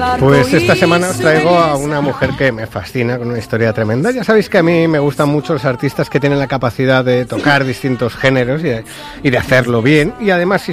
Pues esta semana os traigo a una mujer que me fascina, con una historia tremenda. Ya sabéis que a mí me gustan mucho los artistas que tienen la capacidad de tocar distintos géneros y de hacerlo bien. Y además, si